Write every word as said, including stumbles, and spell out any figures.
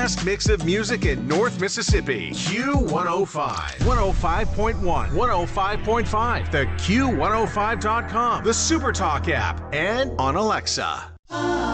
Best mix of music in North Mississippi. Q one oh five. one oh five point one. one oh five point five. The Q one oh five dot com. The SuperTalk app. And on Alexa.